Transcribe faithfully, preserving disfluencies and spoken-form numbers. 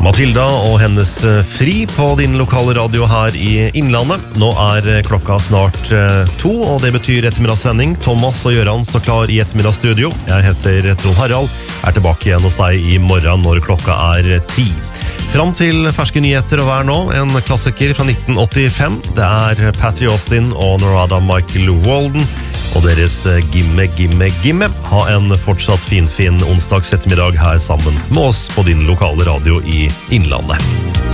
Matilda og hennes fri på din lokale radio her i Innlandet. Nå er klokka snart to, og det betyr ettermiddagssending. Thomas og Gøran står klar i ettermiddagsstudio. Jeg heter Trond Harald, er tilbake igjen hos deg i morgen når klokka er ti. Fram til ferske nyheter og vær nå, en klassiker fra nitten åttifem. Det er Patty Austin og Narada Michael Walden og deres Gimme, Gimme, Gimme. Ha en fortsatt fin, fin onsdags ettermiddag her sammen med oss på din lokale radio i Innlandet.